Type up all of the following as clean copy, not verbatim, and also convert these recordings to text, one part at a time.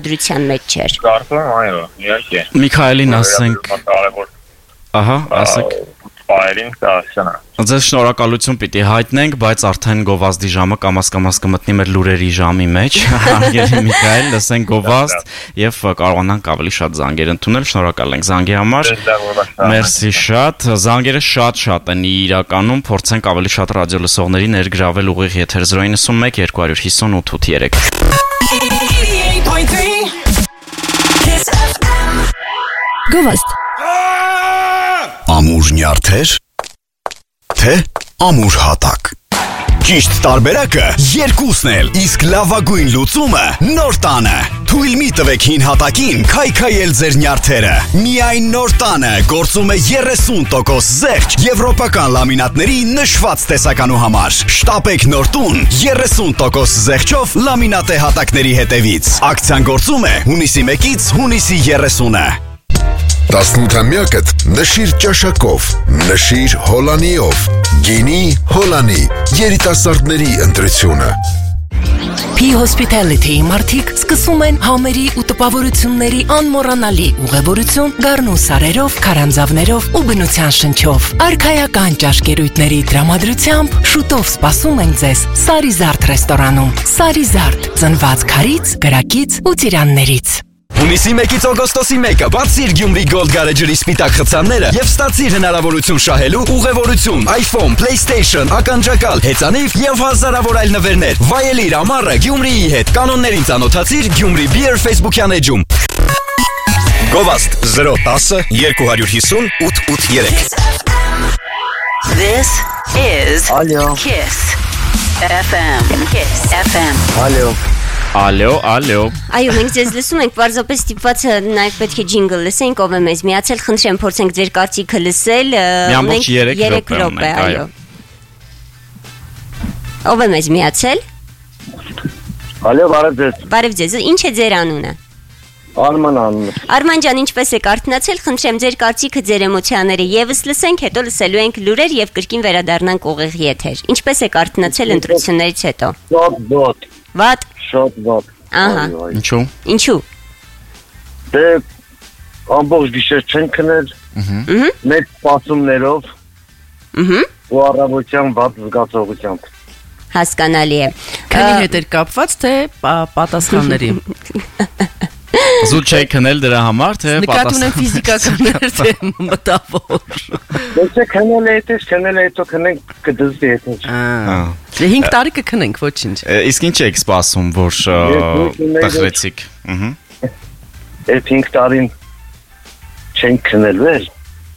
տրամադրության մեջ չէր։ Կարծում եմ, այո, իհարկե։ Միքայելին ասենք, ահա, ասեք։ Բայրին կասնա։ Ձեզ շնորհակալություն պիտի հայտնենք, բայց արդեն գովազդի ժամը կամաց կմտնի մեր լուրերի ժամի մեջ։ Հարգելի Միքայել, լսենք գովազդ եւ կարողանանք ավելի շատ զանգեր ընդունել։ Շնորհակալ ենք զանգի համար։ Մերսի շատ։ Զանգերը շատ են իրականում, փորձենք ավելի շատ ռադիո լսողների ներգրավել ուղիղ եթեր 091 258 83։ Գովազդ Ամուր նյարդեր, թե ամուր հատակ։ Ճիշտ տարբերակը երկուսն էլ, իսկ լավագույն լուծումը նոր տանը։ Թույլ մի տվեք հին հատակին քայքայել ձեր նյարդերը։ Միայն նոր տանը գործում է 30% զեղչ եվրոպական լամինատների նշված տեսականու համար։ Շտապեք նոր տուն 30% զեղչով լամինատե հատակների հետևից։ Ակցիան գործում է հունիսի 1-ից հունիսի 30-ը։ 18-ամյակդ նշիր ճաշակով, նշիր հոլանիով, գինի հոլանի, երիտասարդների ընտրությունը։ P Hospitality մարդիկ սկսում են համերի ու տպավորությունների անմոռանալի ուղևորություն գառնու սարերով, քարանձավներով ու բնության շնչով։ Արքայական ճաշկերույթների տրամադրությամբ շուտով սպասում ենք ձեզ Սարիզարդ ռեստորանում։ Սարիզարդ, ծնված քարից, գրակից ու ծիրաններից։ Հունիսի 1-ից օգոստոսի 1-ը բացիր Գյումրի Gold Garage-ի սպիտակ խցանները եւ ստացիր հնարավորություն շահելու ուղևորություն, iPhone, PlayStation, ականջակալ, հեծանիվ եւ հազարավոր այլ նվերներ։ Վայելիր ամառը Գյումրիի հետ։ Կանոններին ծանոթացիր Գյումրի Beer Facebook-յան էջում։ Գովազդ 010 250 883։ This is Kiss FM. Kiss FM. Ալո։ Այո, մենք ձեզ լսում ենք, պարզապես ստիպված նաև պետք է ջինգլ լսենք, ով է մեզ միացել, խնդրեմ փորձենք ձեր կարծիքը լսել։ Մենք 3 րոպե, այո։ Ով է մեզ միացել։ Ալո, բարև ձեզ։ Բարև ձեզ, ինչ է ձեր անունը։ Արման անունը։ Արման ջան, ինչպես եք արթնացել, խնդրեմ ձեր կարծիքը, ձեր էմոցիաները եւս լսենք, հետո լսելու ենք լուրեր եւ կրկին վերադառնանք ուղիղ եթեր։ Ինչպես եք արթնացել ընտրություններից հետո։ Վատ։ Շատ վատ։ Ահա։ Ինչու։ Դե ամբողջ գիշեր չեն քնել։ Մեծ սպասումներով։ Ու առավոտյան վատ զգացողությամբ։ Հասկանալի է։ Քանի հետ էր կապված, թե պատասխանների։ Զուտ չէի քնել դրա համար, թե նկատում եմ ֆիզիկականներ, թե մտավոր։ Ոչ քնել է, հետո քնենք կդզի հետո։ 5 տարի կքնենք, ոչինչ։ Իսկ ինչ եք սպասում, որ տխրեցիք։ Այդ 5 տարին չենք քնելու էլ։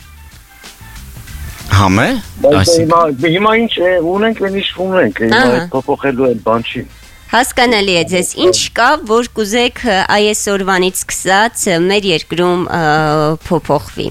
Համե։ Հիմա ինչ ունենք, ունենք, փոփոխելու են բան չի։ Հասկանալի է ձեզ, ինչ կա, որ կուզեք այսօրվանից սկսած մեր երկրում փոփոխվի։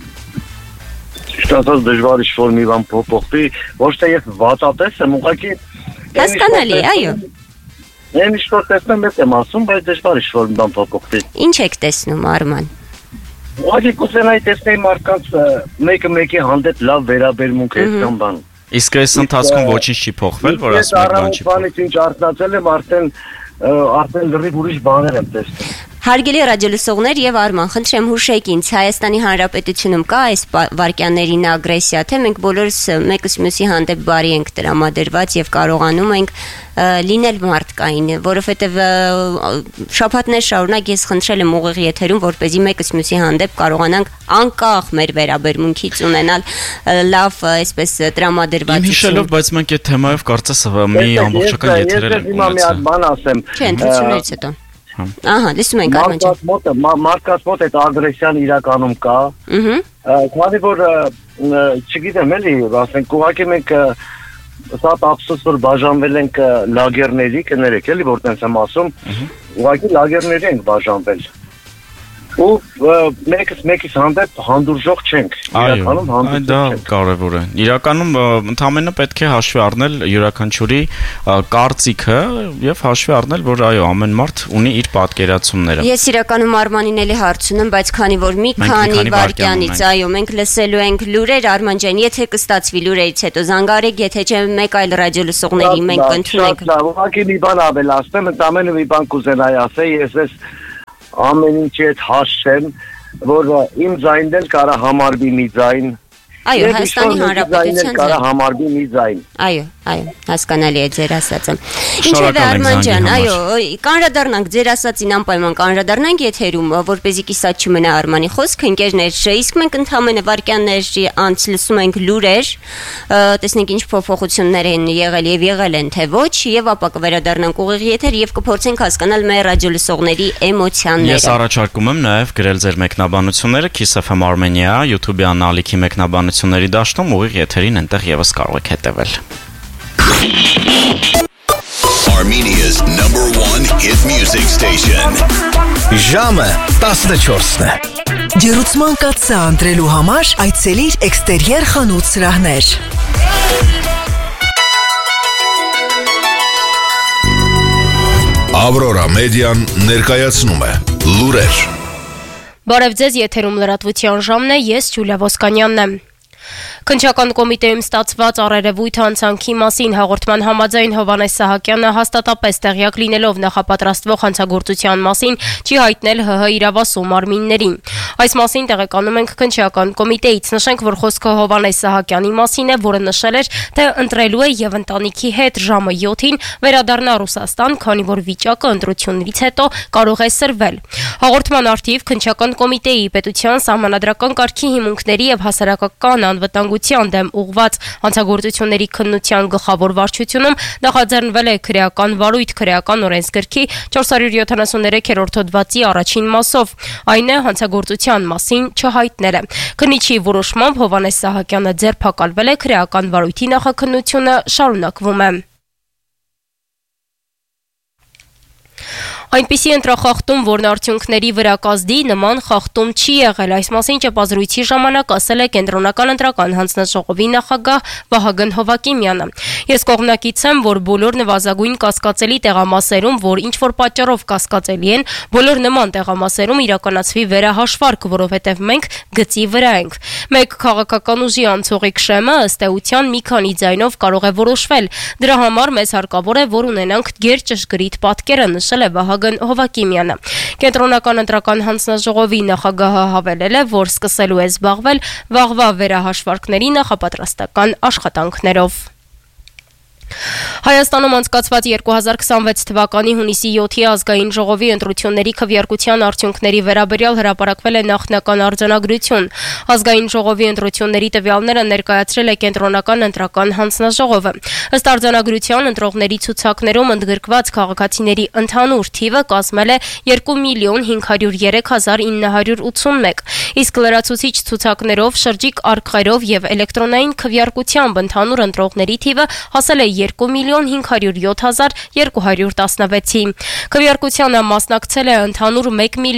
Շտացած դժվար ինչ-որ մի բան փոփոխվի, ոչ թե ես վատատես եմ, ուղղակի հասկանալի է, այո։ Én ինչ-որ տեսնեմ, ես եմ ասում, բայց դժվար ինչ-որ մի բան փոփոխվի։ Ինչ եք տեսնում, Արման։ Ուղղակի կուզենայի տեսնել մարդկանց մեկը մեկի հանդեպ լավ վերաբերմունք այդքան բան։ Իսկ այս ընթացքում ոչինչ չի փոխվել, որ ասում եք բան չի փոխվել։ Ինչ արթնացել եմ, արդեն լրիվ ուրիշ բաներ եմ տեսնում։ Հարգելի ռադիոլսողներ եւ Արման, խնդրեմ հուշեք ինձ, Հայաստանի Հանրապետությունում կա այս վարկյաններին ագրեսիա, թե մենք բոլորս մեկս մյուսի հանդեպ բարի ենք տրամադրված եւ կարողանում ենք լինել մարդկային, որովհետեւ շաբաթներ շարունակ ես խնդրել եմ ուղիղ եթերում, որպեսզի մեկս մյուսի հանդեպ կարողանանք անկախ մեր վերաբերմունքից ունենալ լավ, այսպես տրամադրվածություն։ Իմ հիշելով, բայց մենք այդ թեմայով կարծես մի ամբողջական եթեր ենք ունեցել։ Ես մի հատ բան ասեմ։ Չէ, ընդություններից հետո։ Ահա, լսում ենք Արման։ Մարդկանց մոտ այդ ագրեսիան իրականում կա։ Քանի որ չգիտեմ էլի, ասենք ուղղակի մենք շատ ափսոս որ բաժանվել ենք լագերների, կներեք էլի, որ տենց եմ ասում, ուղղակի լագերների ենք բաժանվել։ Ու մեկից հանդեպ հանդուրժող չենք, իրականում հանդուրժող դա չենք։ կարևոր է։ Իրականում ընդհանրապես պետք է հաշվի առնել յուրաքանչյուրի կարծիքը եւ հաշվի առնել, որ այո, ամեն մարդ ունի իր պատկերացումները։ Ես իրականում Արմանին էլի հարցնում եմ, բայց քանի որ մի քանի վայրկյանից, այո, մենք լսելու ենք լուրեր, Արման ջան, եթե կստացվի լուրերից հետո զանգարեք, եթե չէ մեկ այլ ռադիոլսողների մենք կընդունենք։ Ուղղակի մի բան ավելացնեմ, ընդամենը մի բան կուզենայի ասել, ես ամեն ինչի հետ հաշտեմ, որ իմ ձայնն էլ կարա համարվի մի ձայն։ Այո, Հայաստանի Հանրապետության կարա համարվի մի ձայն։ Այո, հասկանալի է ձեր ասածը։ Ինչևէ Արման ջան, այո, կանրադառնանք ձեր ասածին անպայման կանրադառնանք եթերում, որպեսզի կիսատ չմնա Արմանի խոսքը, ընկերներ, իսկ մենք ընդհանրապես վարքյաններ անց լսում ենք լուրեր, տեսնենք ինչ փոփոխություններ են եղել եւ եղել են թե ոչ, եւ ապա կվերադառնանք ուղիղ եթեր եւ կփորձենք հասկանալ մեր ռադիո լսողների էմոցիաները։ Ես առաջարկում եմ նաեւ գրել ձեր մեկնաբանությունները Kiss FM Armenia YouTube-յան ալիքի մեկնաբանությունների դաշտում ուղիղ եթերին այնտեղ եւս կարող եք հետեւել։ Armenia's #1 hit music station. Ժամը 14-ն է։ Ջերուցման կաթսա ընտրելու համար այցելիր Էքստերիեր խանութ սրահներ։ Ավրորա մեդիան ներկայացնում է լուրեր։ Բարև ձեզ, եթերում լրատվության ժամն է, ես Ջուլիա Ոսկանյանն եմ։ Քննչական կոմիտեում ստացված առերևույթ հանցանքի մասին հաղորդման համաձայն Հովհաննես Սահակյանը հաստատապես տեղյակ լինելով նախապատրաստվող հանցագործության մասին չի հայտնել ՀՀ իրավասու մարմիններին։ Այս մասին տեղեկանում ենք քննչական կոմիտեից։ Նշենք, որ խոսքը Հովհաննես Սահակյանի մասին է, որը նշել էր, թե ընտրելու է եւ ընտանիքի հետ ժամը 7-ին վերադառնա Ռուսաստան, քանի որ վիճակը ընտրություններից հետո կարող է սրվել։ Հաղորդման արդիվ քննչական կոմիտեի պետության սահմանադրական կարգի հիմունքների եւ հասարակական անվտանգության դեմ ուղղված հանցագործությունների քննության գլխավոր վարչությունում նախաձեռնվել է քրեական վարույթ քրեական օրենսգրքի 473-րդ հոդվածի առաջին մասով, այն է հանցագործության մասին չհայտնելը։ Քննիչի որոշմամբ Հովհաննես Սահակյանը ձերբակալվել է, քրեական վարույթի նախաքննությունը շարունակվում է։ Այնպիսի ընտրախախտում, որն արդյունքների վրա կազդի, նման խախտում չի եղել։ Այս մասին ճեպազրույցի ժամանակ ասել է Կենտրոնական ընտրական հանձնաժողովի նախագահ Վահագն Հովակիմյանը։ Ես կողմնակից եմ, որ բոլոր նվազագույն կասկածելի տեղամասերում, որ ինչ-որ պատճառով կասկածելի են, բոլոր նման տեղամասերում իրականացվի վերահաշվարկ, որովհետև մենք գծի վրա ենք։ Մեկ քաղաքական ուժի անցողիկ շեմը ըստ էության մի քանի ձայնով կարող է որոշվել։ Դրա համար մեզ հարկավոր է, որ ունենանք գերճշգրիտ պատկերը, նշել է Վահագն Հովակիմյանը։ Կենտրոնական ընտրական հանձնաժողովի նախագահը հավելել է, որ սկսելու է զբաղվել վաղվա վերահաշվարկների նախապատրաստական աշխատանքներով։ Հայաստանում անցկացված 2026 թվականի հունիսի 7-ի ազգային ժողովի ընտրությունների քվեարկության արդյունքների վերաբերյալ հրապարակվել է նախնական արձանագրություն։ Ազգային ժողովի ընտրությունների տվյալները ներկայացրել է Կենտրոնական ընտրական հանձնաժողովը։ Ըստ արձանագրության ընտրողների ցուցակներում ընդգրկված քաղաքացիների ընդհանուր թիվը կազմել է 2,503,981, իսկ լրացուցիչ ցուցակներով, շրջիկ արկղերով եւ էլեկտրոնային քվեարկությամբ ընդհանուր ընտրողների թիվը հասել է 2,407,216-ի։ Քվեարկությանը մասնակցել է ընդհանուր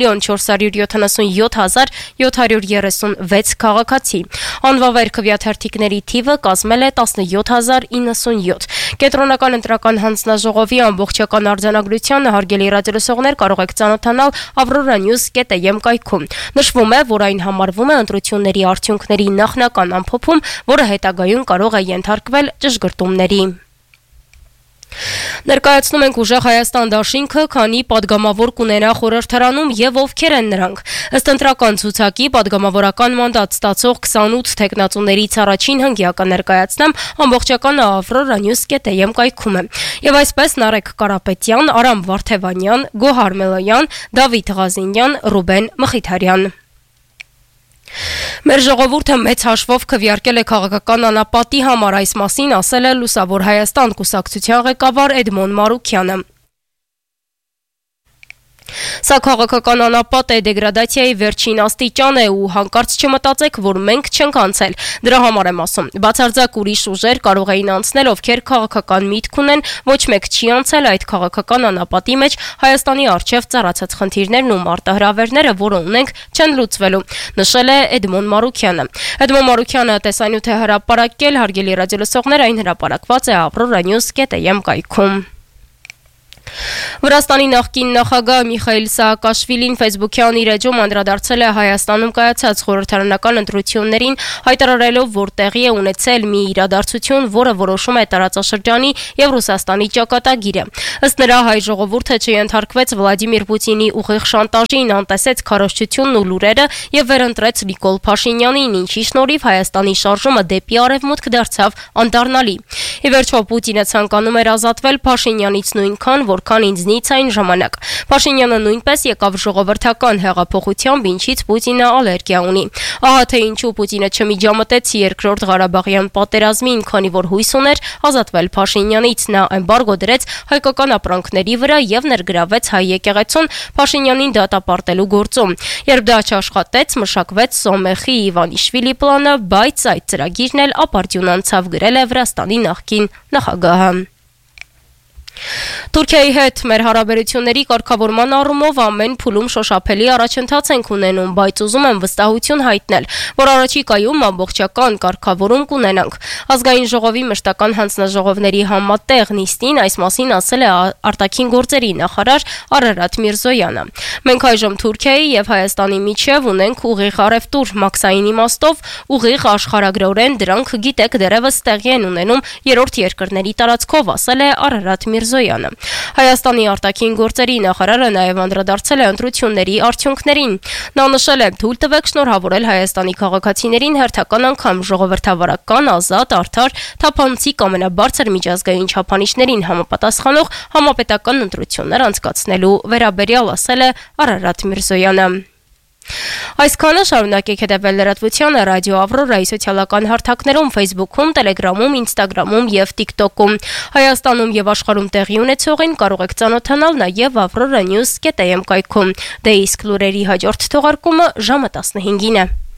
1,477,736 քաղաքացի։ Անվավեր քվեաթերթիկների թիվը կազմել է 17,097։ Կենտրոնական ընտրական հանձնաժողովի ամբողջական արձանագրությանը հարգելի ռադիոլսողներ կարող եք ծանոթանալ avroranews.am կայքում։ Նշվում է, որ այն համարվում է ընտրությունների արդյունքների նախնական ամփոփում, որը հետագայում կարող է ենթարկվել ճշգրտումների։ Ներկայացնում ենք ուժեղ Հայաստան դաշինքը, քանի падգամավոր կունենա խորհրդարանում եւ ովքեր են նրանք։ Ըստ ընտրական ցուցակի падգամավորական մանդատ ստացող 28 տեխնացուներից առաջին հնգյակը ներկայացնեմ ամբողջականը avroranews.am կայքում է։ Եվ այսպես Նարեկ Կարապետյան, Արամ Վարդևանյան, Գոհար Մելոյան, Դավիթ Ղազինյան, Ռուբեն Մխիթարյան։ Մեր ժողովուրդը մեծ հաշվով քվեարկել է քաղաքական անապատի համար, այս մասին ասել է Լուսավոր Հայաստան կուսակցության ղեկավար Էդմոն Մարուքյանը։ Սա քաղաքական անապատ է, դեգրադացիայի վերջին աստիճան է ու հանկարծ չմտածեք, որ մենք չենք անցել։ Դրա համար եմ ասում։ Բացարձակ ուրիշ ուժեր կարող էին անցնել, ովքեր քաղաքական միտք ունեն, ոչ մեկ չի անցել այդ քաղաքական անապատի մեջ, Հայաստանի առջև ծառացած խնդիրներն ու մարտահրավերները, որը ունենք, չեն լուծվելու, նշել է Էդմոն Մարուքյանը։ Էդմոն Մարուքյանը տեսանյութ է հրապարակել, հարգելի ռադիոլսողներ, այն հրապարակված է avroranews.am կայքում։ Վրաստանի նախկին նախագահ Միխայիլ Սահակաշվիլին Facebook-յան իր էջում անդրադարձել է Հայաստանում կայացած խորհրդարանական ընտրություններին, հայտարարելով, որ տեղի է ունեցել մի իրադարձություն, որը որոշում է տարածաշրջանի եւ Ռուսաստանի ճակատագիրը։ Ըստ նրա, հայ ժողովուրդը չենթարկվեց Վլադիմիր Պուտինի ուղիղ շանտաժին, անտեսեց քարոզչությունն ու լուրերը եւ վերընտրեց Նիկոլ Փաշինյանին, ինչի շնորհիվ Հայաստանի շարժումը դեպի արևմուտք դարձավ անդառնալի։ Ի վերջո Պուտինը ցանկանում էր ազատվել Փաշինյանից նույնքան, որքան ինձնից այն ժամանակ։ Փաշինյանը նույնպես եկավ ժողովրդական հեղափոխությամբ, ինչից Պուտինը ալերգիա ունի։ Ահա թե ինչու Պուտինը չմիջամտեց երկրորդ Ղարաբաղյան պատերազմին, քանի որ հույս ուներ ազատվել Փաշինյանից։ Նա էմբարգո դրեց հայկական ապրանքների վրա եւ ներգրավեց հայ եկեղեցուն Փաշինյանին դատապարտելու գործում։ Երբ դա չաշխատեց, մշակվեց Սոմեխի Իվանիշվիլի պլանը, բայց այդ ծրագիրն էլ ապարդյուն անցավ, գրել է Վրաստանի նախկին նախագահը։ Թուրքիայի հետ մեր հարաբերությունների կարգավորման առումով ամեն փուլում շոշափելի առաջընթաց ենք ունենում, բայց ուզում եմ վստահություն հայտնել, որ առաջիկայում ամբողջական կարգավորում կունենանք։ Ազգային ժողովի մշտական հանձնաժողովների համատեղ նիստին այս մասին ասել է արտաքին գործերի նախարար Արարատ Միրզոյանը։ Մենք այժմ Թուրքիայի եւ Հայաստանի միջև ունենք ուղիղ առևտուր, մաքսային իմաստով ուղիղ աշխարհագրորեն դրանք գիտեք դեռևս տեղի են ունենում երրորդ երկրների տարածքով, ասել է Արարատ Միրզոյանը։ Հայաստանի արտաքին գործերի նախարարը նաև անդրադարձել է ընտրությունների արդյունքներին։ Նա նշել է, թույլ տվեք շնորհավորել Հայաստանի քաղաքացիներին հերթական անգամ ժողովրդավարական, ազատ, արդար, թափանցիկ ամենաբարձր միջազգային չափանիշներին համապատասխանող համապետական ընտրություններ անցկացնելու վերաբերյալ, ասել է Արարատ Միրզոյանը։ Այսքանը, շարունակեք հետևել լրատվությանը ռադիո Ավրորայի սոցիալական հարթակներում, Facebook-ում, Telegram-ում, Instagram-ում եւ TikTok-ում։ Հայաստանում եւ աշխարհում տեղի ունեցողին կարող եք ծանոթանալ նաեւ avroranews.am կայքում։ Դե իսկ լուրերի հաջորդ թողարկումը ժամը 15-ին է։